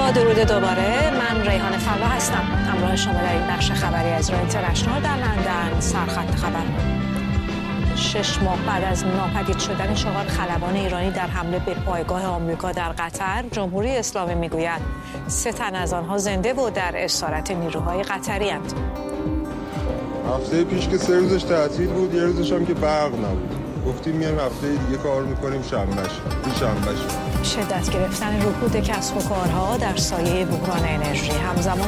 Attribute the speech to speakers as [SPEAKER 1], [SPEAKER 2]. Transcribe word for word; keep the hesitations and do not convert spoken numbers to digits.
[SPEAKER 1] با درود دوباره، من ریحان فلا هستم. همراه شما در این بخش خبری از رای اینترنشنال در لندن. سرخط خبر. شش ماه بعد از ناپدید شدن چهار خلبان ایرانی در حمله به پایگاه آمریکا در قطر، جمهوری اسلامی میگوید سه تن از آنها زنده و در اسارت نیروهای قطری اند.
[SPEAKER 2] هفته پیش که سه روزش تعطیل بود، یه روزش هم که برق نبود. گفتیم میایم هفته دیگه کار میکنیم شنبهش. شنبهش.
[SPEAKER 1] شدت گرفتن رکود کسب و کارها در سایه بحران انرژی همزمان